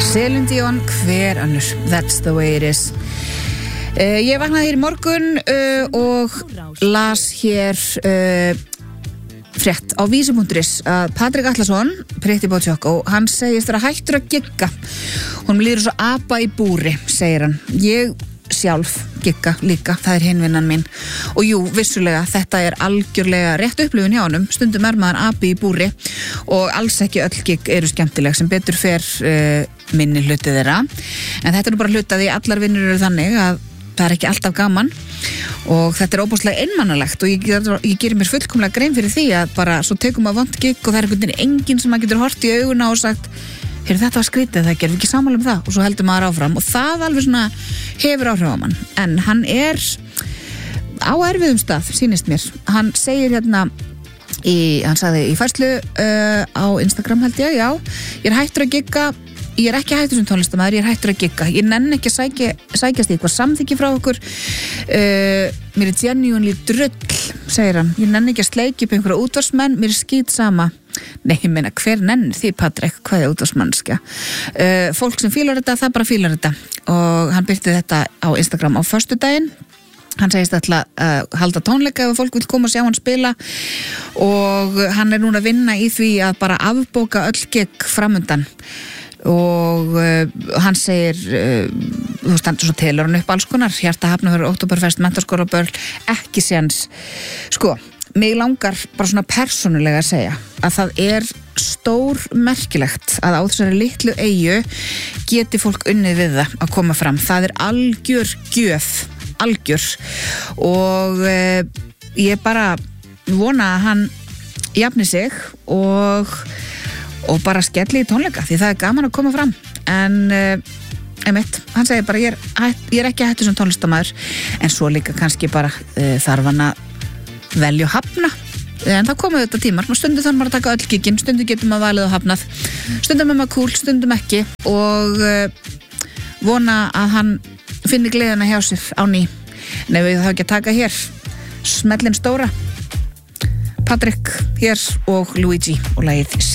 Celine Dion, hver annur, that's the way it is. Ég vaknaði hér í morgun og las hér frétt á vísi.is að Patrik Atlason, Pretty Boy Choco, hann segist vera hættur að gigga. Honum líður svo apa í búri, segir hann. Ég sjálf gigga líka, það er hinvinnan mín. Og jú, vissulega, þetta er algjörlega rétt upplifun hjá honum. Stundum er maður api í búri og alls ekki öll gigg eru skemmtileg, sem betur fer minni hluti þeirra. En þetta er nú bara hluti að því allar vinnur eru þannig að það er ekki alltaf gaman og þetta er óbúslega einmannalegt og ég gerir mér fullkomlega grein fyrir því að bara svo tekum maður vont gigg og það er einhvern veginn enginn sem maður getur hort í auguna og sagt heyrðu, þetta var skrítið, það gerði ekki sammála um það og svo heldur maður áfram og það alveg svona hefur áhrif á mann en hann er á erfiðum stað, sýnist mér hann segir hérna hann sagði í færslu á Instagram held ég, já ég er hættur að gigga ég er ekki hættur sem tónlistamæður, ég er hættur að gigga ég nenni ekki að sækjast í eitthvað samþykki frá okkur mér er genuinely drull, segir hann ég nenni ekki að sleikja upp einhverja útvarsmenn mér er skít sama nei, ég meina, hver nennir því Patrik, hvað er útvarsmannskja fólk sem fílar þetta, það bara fílar þetta og hann byrti þetta á Instagram á föstudaginn hann segist alltaf að halda tónleika ef fólk vil koma og sjá hann spila og hann er núna að vinna í því að bara afbóka öll gigg framundan og hann segir þú veist, hann svo telur hann upp alls konar Hjarta Hafnarfjörður, Októberfest, Menntaskólaböll ekki séns, sko mig langar bara svona persónulega að segja að það er stór merkilegt að á þessari litlu eyju geti fólk unnið við það að koma fram, það er algjör gjöf, algjör og ég bara vona að hann jafni sig og bara skelli í tónleika því það er gaman að koma fram en einmitt, hann segir bara ég er ekki hættur sem tónlistamæður en svo líka kannski bara þarf hann að velja og hafna en það komu þetta tímar, stundum þarf maður að taka öll giggin stundum getur maður valið og hafnað stundum er maður cool, stundum ekki og vona að hann finni gleðina hjá sér á ný nefnum við þá ekki að taka hér smellin stóra Patrik hér og Luigi og lagið